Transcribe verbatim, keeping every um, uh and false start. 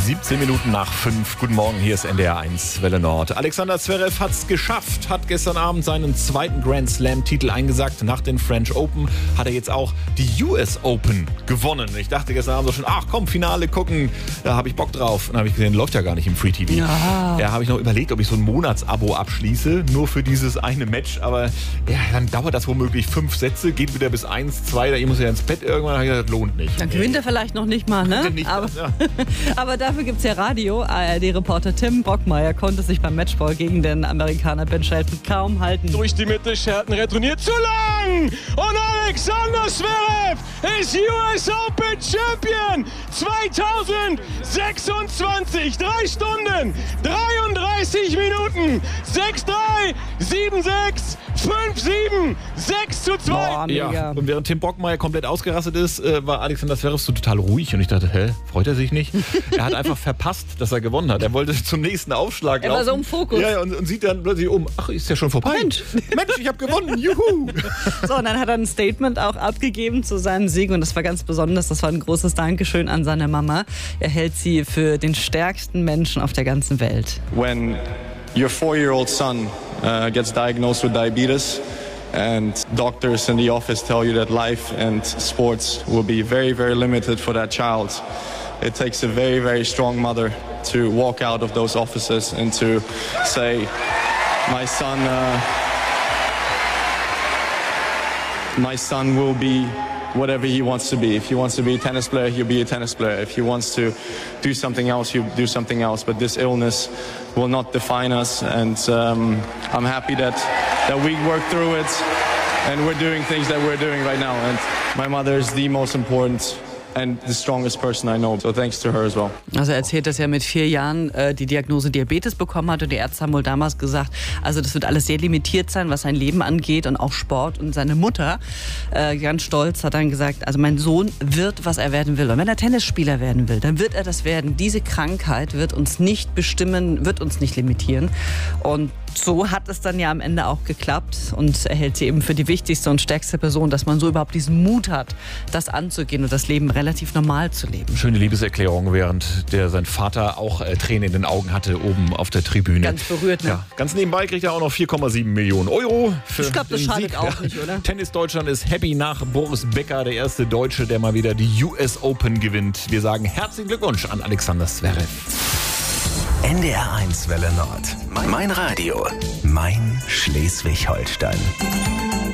siebzehn Minuten nach fünf. Guten Morgen, hier ist N D R eins Welle Nord. Alexander Zverev hat es geschafft, hat gestern Abend seinen zweiten Grand Slam-Titel eingesackt. Nach den French Open hat er jetzt auch die U S Open gewonnen. Ich dachte gestern Abend so schon, ach komm, Finale gucken, da habe ich Bock drauf. Und dann habe ich gesehen, läuft ja gar nicht im Free T V. Ja. Da habe ich noch überlegt, ob ich so ein Monatsabo abschließe, nur für dieses eine Match. Aber ja, dann dauert das womöglich fünf Sätze, geht wieder bis eins, zwei, da ich muss ja ins Bett irgendwann. Da habe ich gesagt, das lohnt nicht. Dann gewinnt er vielleicht noch nicht mal, ne? Nicht, aber, ja. aber dafür gibt es ja Radio. A R D-Reporter Tim Brockmeier konnte sich beim Matchball gegen den Amerikaner Ben Shelton kaum halten. Durch die Mitte, Shelton retourniert zu lang! Und Alexander Zverev ist U S Open Champion zweitausendsechsundzwanzig. Drei Stunden, dreiunddreißig Minuten, sechs drei, sieben sechs, fünf sieben, sechs zu zwei. Boah, Ja, und während Tim Brockmeier komplett ausgerastet ist, äh, war Alexander Zverev so total ruhig und ich dachte, hä, freut er sich nicht? Er hat einfach verpasst, dass er gewonnen hat. Er wollte zum nächsten Aufschlag Er laufen. war so im Fokus. Ja, ja, und, und sieht dann plötzlich um, ach, ist ja schon vorbei. Mensch. Mensch, ich habe gewonnen, juhu. So, und dann hat er ein Statement auch abgegeben zu seinem Sieg und das war ganz besonders. Das war ein großes Dankeschön an seine Mama. Er hält sie für den stärksten Menschen auf der ganzen Welt. When your four-year-old son uh, gets diagnosed with diabetes and doctors in the office tell you that life and sports will be very, very limited for that child, it takes a very, very strong mother to walk out of those offices and to say, my son, uh, my son will be whatever he wants to be. If he wants to be a tennis player, he'll be a tennis player. If he wants to do something else, he'll do something else. But this illness will not define us. And um, I'm happy that, that we worked through it and we're doing things that we're doing right now. And my mother is the most important and the strongest person I know. So thanks to her as well. Also er erzählt, dass er mit vier Jahren äh, die Diagnose Diabetes bekommen hat und die Ärzte haben wohl damals gesagt, also das wird alles sehr limitiert sein, was sein Leben angeht und auch Sport. Und seine Mutter, äh, ganz stolz, hat dann gesagt, also mein Sohn wird, was er werden will. Und wenn er Tennisspieler werden will, dann wird er das werden. Diese Krankheit wird uns nicht bestimmen, wird uns nicht limitieren. Und so hat es dann ja am Ende auch geklappt und er hält sie eben für die wichtigste und stärkste Person, dass man so überhaupt diesen Mut hat, das anzugehen und das Leben relativ normal zu leben. Schöne Liebeserklärung, während der sein Vater auch äh, Tränen in den Augen hatte, oben auf der Tribüne. Ganz berührt, ne? Ja, ganz nebenbei kriegt er auch noch vier Komma sieben Millionen Euro. Für Ich glaube, das den schadet Sieg. auch nicht, oder? Tennis Deutschland ist happy nach Boris Becker, der erste Deutsche, der mal wieder die U S Open gewinnt. Wir sagen herzlichen Glückwunsch an Alexander Zverev. N D R eins Welle Nord. Mein Radio. Mein Schleswig-Holstein.